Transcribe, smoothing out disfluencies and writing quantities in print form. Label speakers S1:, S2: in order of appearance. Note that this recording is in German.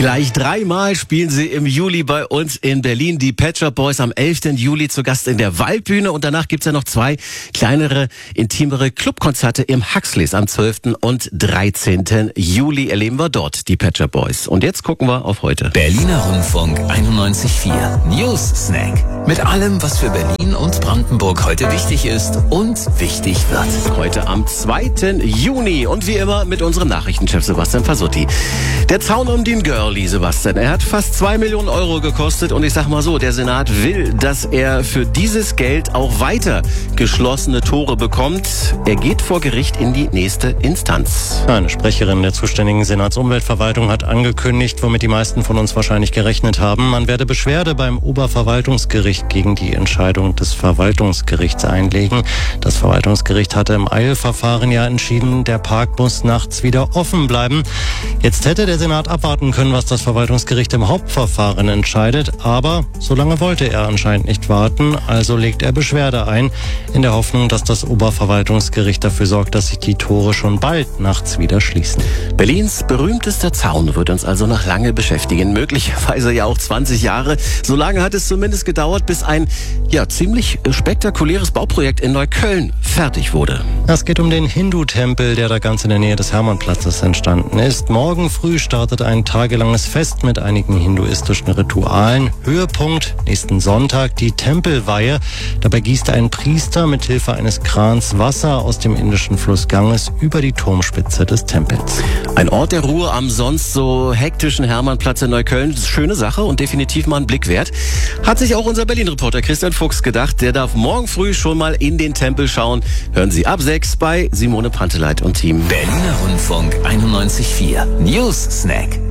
S1: Gleich 3-mal spielen sie im Juli bei uns in Berlin. Die Pet Shop Boys am 11. Juli zu Gast in der Waldbühne. Und danach gibt's ja noch 2 kleinere, intimere Clubkonzerte im Huxleys am 12. und 13. Juli. Erleben wir dort die Pet Shop Boys. Und jetzt gucken wir auf heute.
S2: Berliner Rundfunk 91.4 News Snack. Mit allem, was für Berlin und Brandenburg heute wichtig ist und wichtig wird.
S1: Heute am 2. Juni und wie immer mit unserem Nachrichtenchef Sebastian Fasutti. Der Zaun um den Girlie, Sebastian. Er hat fast 2 Millionen Euro gekostet und ich sag mal so, der Senat will, dass er für dieses Geld auch weiter geschlossene Tore bekommt. Er geht vor Gericht in die nächste Instanz.
S3: Eine Sprecherin der zuständigen Senatsumweltverwaltung hat angekündigt, womit die meisten von uns wahrscheinlich gerechnet haben. Man werde Beschwerde beim Oberverwaltungsgericht gegen die Entscheidung des Verwaltungsgerichts einlegen. Das Verwaltungsgericht hatte im Eilverfahren ja entschieden, der Park muss nachts wieder offen bleiben. Jetzt hätte der Senat abwarten können, was das Verwaltungsgericht im Hauptverfahren entscheidet. Aber so lange wollte er anscheinend nicht warten. Also legt er Beschwerde ein, in der Hoffnung, dass das Oberverwaltungsgericht dafür sorgt, dass sich die Tore schon bald nachts wieder schließen.
S1: Berlins berühmtester Zaun wird uns also noch lange beschäftigen. Möglicherweise ja auch 20 Jahre. So lange hat es zumindest gedauert, bis ein ziemlich spektakuläres Bauprojekt in Neukölln fertig wurde.
S3: Es geht um den Hindu-Tempel, der da ganz in der Nähe des Hermannplatzes entstanden ist. Morgen früh startet ein tagelanges Fest mit einigen hinduistischen Ritualen. Höhepunkt nächsten Sonntag die Tempelweihe. Dabei gießt ein Priester mit Hilfe eines Krans Wasser aus dem indischen Fluss Ganges über die Turmspitze des Tempels.
S1: Ein Ort der Ruhe am sonst so hektischen Hermannplatz in Neukölln. Schöne Sache und definitiv mal einen Blick wert. Hat sich auch unser Berlin-Reporter Christian Fuchs gedacht. Der darf morgen früh schon mal in den Tempel schauen. Hören Sie ab 6 bei Simone Panteleit und Team.
S2: Berliner Rundfunk 91.4 News Snack.